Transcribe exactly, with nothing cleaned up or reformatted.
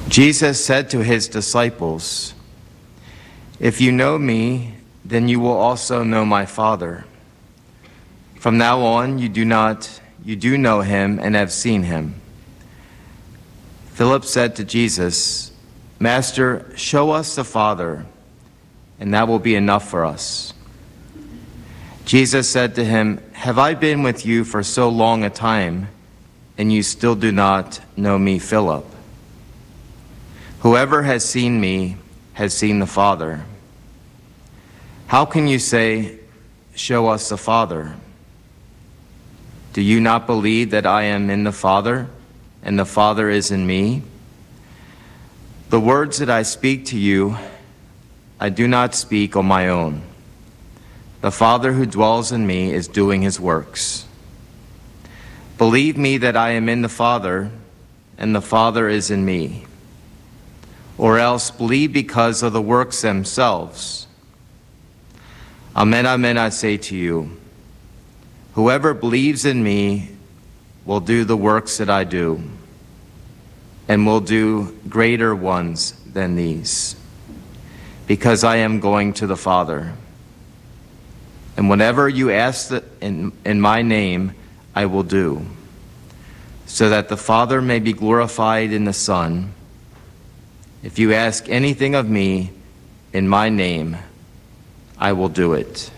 Jesus said to his disciples, "If you know me, then you will also know my Father. From now on, you do not, you do know him and have seen him." Philip said to Jesus, "Master, show us the Father, and that will be enough for us." Jesus said to him, "Have I been with you for so long a time, and you still do not know me, Philip? Whoever has seen me has seen the Father. How can you say, 'Show us the Father'? Do you not believe that I am in the Father, and the Father is in me? The words that I speak to you, I do not speak on my own. The Father who dwells in me is doing his works. Believe me that I am in the Father, and the Father is in me. Or else believe because of the works themselves. Amen, amen, I say to you, whoever believes in me will do the works that I do, and will do greater ones than these, because I am going to the Father. And whatever you ask in, in my name, I will do, so that the Father may be glorified in the Son. If you ask anything of me in my name, I will do it."